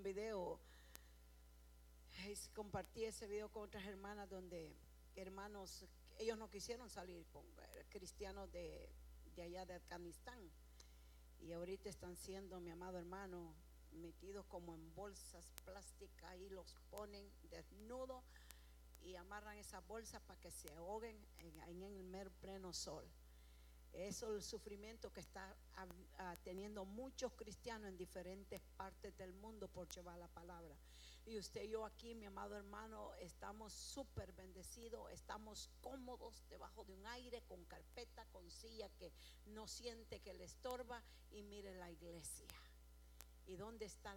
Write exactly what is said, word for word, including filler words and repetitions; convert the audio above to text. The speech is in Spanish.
video, es- compartí ese video con otras hermanas donde hermanos, ellos no quisieron salir con eh, cristianos de, de allá de Afganistán, y ahorita están siendo, mi amado hermano, metidos como en bolsas plásticas y los ponen desnudos y amarran esas bolsas para que se ahoguen en, en el mero pleno sol. Eso es el sufrimiento que está a, a, teniendo muchos cristianos en diferentes partes del mundo por llevar la palabra. Y usted y yo aquí, mi amado hermano, estamos súper bendecidos, estamos cómodos debajo de un aire, con carpeta, con silla que no siente que le estorba. Y mire la iglesia. ¿Y dónde está